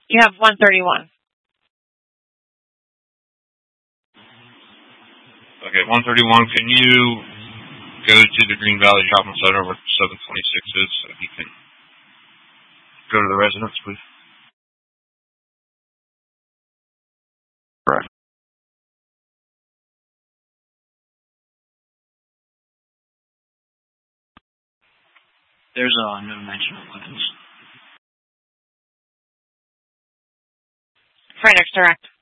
You have 131. Okay, 131. Can you go to the Green Valley Shopping Center where 726 is so he can go to the residence, please? Correct. There's no mention of weapons. Phoenix Direct.